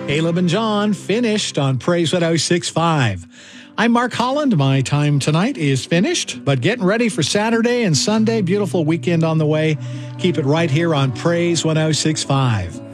Caleb and John finished on Praise 106.5. I'm Mark Holland. My time tonight is finished, but getting ready for Saturday and Sunday. Beautiful weekend on the way. Keep it right here on Praise 106.5.